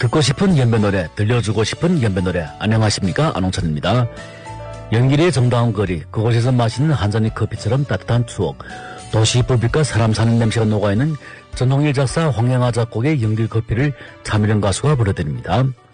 듣고 싶은 연변 노래, 들려주고 싶은 연변 노래. 안녕하십니까, 안홍찬입니다. 연길의 정다운 거리, 그곳에서 마시는 한 잔의 커피처럼 따뜻한 추억, 도시 불빛과 사람 사는 냄새가 녹아있는 전홍일 작사, 황영아 작곡의 연길 커피를 차미령 가수가 불러드립니다.